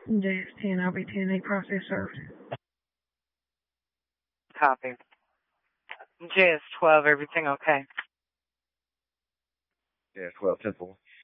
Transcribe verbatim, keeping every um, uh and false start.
J S ten, I'll be ten, eight process served. Copy. J S twelve, everything okay? J S twelve, ten four.